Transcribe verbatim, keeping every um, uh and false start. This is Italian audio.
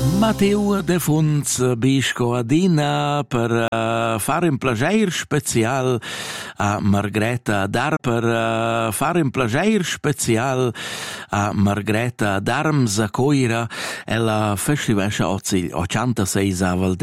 Matteo De Funz Bisco Adina per uh, fare un placer special a Margreta Dar per uh, fare un placer special a Margreta Darms a Coira e la festival oggi ottantasei aval